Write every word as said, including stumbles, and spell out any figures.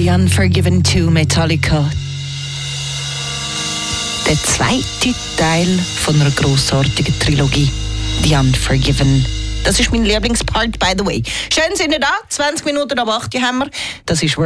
The Unforgiven zwei Metallica. Der zweite Teil von einer grossartigen Trilogie. The Unforgiven. Das ist mein Lieblingspart, by the way. Schön sind ihr da. zwanzig Minuten ab acht haben wir. Das ist